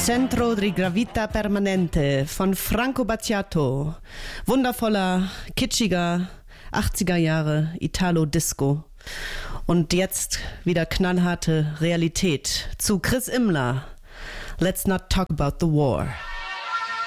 Centro di Gravità Permanente von Franco Battiato. Wundervoller, kitschiger 80er Jahre Italo-Disco. Und jetzt wieder knallharte Realität zu Chris Imler. Let's not talk about the war.